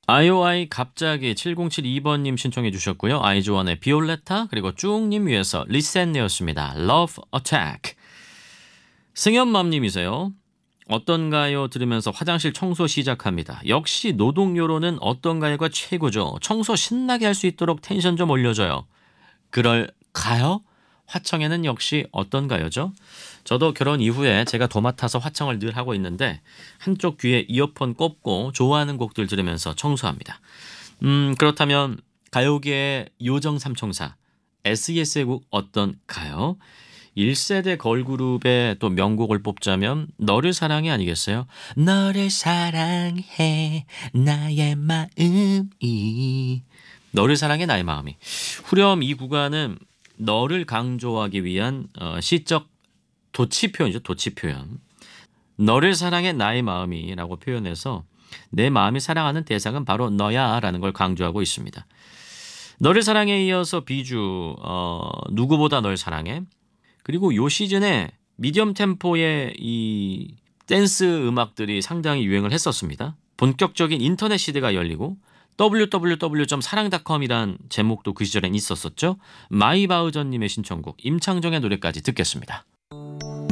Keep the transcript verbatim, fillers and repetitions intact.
아이오아이 갑자기 칠공칠이 번님 신청해 주셨고요. 아이즈원의 비올레타 그리고 쭉님 위해서 리센네였습니다. Love Attack. 승현맘님이세요. 어떤가요? 들으면서 화장실 청소 시작합니다. 역시 노동요로는 어떤가요가 최고죠. 청소 신나게 할 수 있도록 텐션 좀 올려줘요. 그럴까요? 화청에는 역시 어떤가요죠? 저도 결혼 이후에 제가 도맡아서 화청을 늘 하고 있는데 한쪽 귀에 이어폰 꼽고 좋아하는 곡들 들으면서 청소합니다. 음 그렇다면 가요계의 요정 삼총사 에스이에스의 곡 어떤가요? 일 세대 걸그룹의 또 명곡을 뽑자면 너를 사랑해 아니겠어요? 너를 사랑해 나의 마음이 너를 사랑해 나의 마음이 후렴 이 구간은 너를 강조하기 위한 어, 시적 도치 표현이죠. 도치 표현. 너를 사랑해 나의 마음이라고 표현해서 내 마음이 사랑하는 대상은 바로 너야라는 걸 강조하고 있습니다. 너를 사랑해 이어서 비주 어, 누구보다 널 사랑해 그리고 요 시즌에 미디엄 템포의 이 댄스 음악들이 상당히 유행을 했었습니다. 본격적인 인터넷 시대가 열리고 더블유 더블유 더블유 점 사랑 닷컴이란 제목도 그 시절엔 있었었죠. 마이바우전님의 신청곡 임창정의 노래까지 듣겠습니다.